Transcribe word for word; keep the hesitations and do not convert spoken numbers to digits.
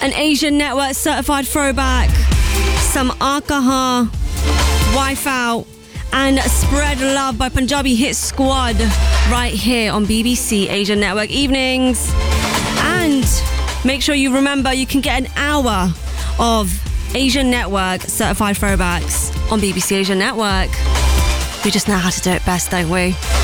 an Asian Network certified throwback, some Akaha, Wife Out, and Spread Love by Punjabi Hit Squad right here on B B C Asian Network Evenings. And make sure you remember you can get an hour of Asian Network certified throwbacks on B B C Asian Network. We just know how to do it best, don't we?